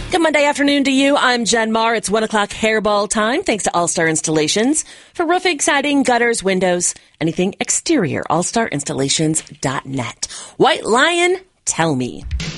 Good Monday afternoon to you. I'm Jen Marr. It's 1 o'clock hairball time. Thanks to All-Star Installations for roofing, siding, gutters, windows, anything exterior. AllStarInstallations.net. White Lion, tell me.